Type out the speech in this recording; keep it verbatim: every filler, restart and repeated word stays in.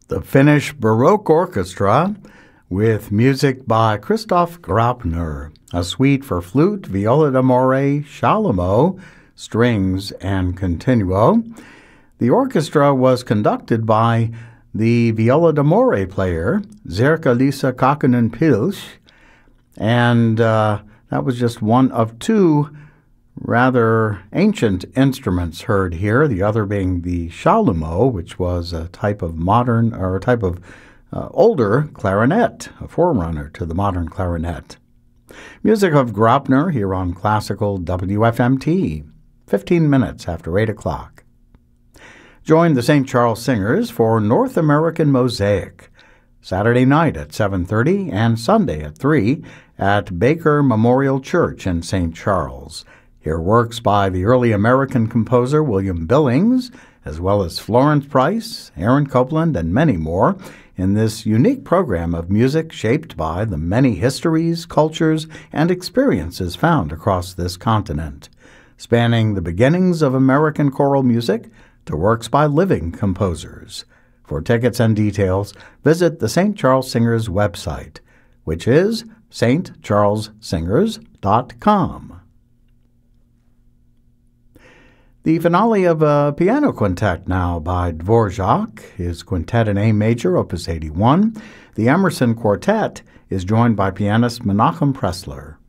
The Finnish Baroque Orchestra with music by Christoph Graupner, a suite for flute, viola d'amore, scialamo, strings, and continuo. The orchestra was conducted by the viola d'amore player, Zerka-Liisa Kakkonen-Pilch, and uh, that was just one of two rather ancient instruments heard here, the other being the scialamo, which was a type of modern, or a type of uh, older clarinet, a forerunner to the modern clarinet. Music of Graupner here on Classical W F M T, fifteen minutes after eight o'clock. Join the Saint Charles Singers for North American Mosaic, Saturday night at seven thirty and Sunday at three at Baker Memorial Church in Saint Charles. Hear works by the early American composer William Billings, as well as Florence Price, Aaron Copland, and many more, in this unique program of music shaped by the many histories, cultures, and experiences found across this continent, spanning the beginnings of American choral music to works by living composers. For tickets and details, visit the Saint Charles Singers website, which is s t charles singers dot com. The finale of a piano quintet now by Dvorak, his Quintet in A major, opus eighty-one. The Emerson Quartet is joined by pianist Menachem Pressler.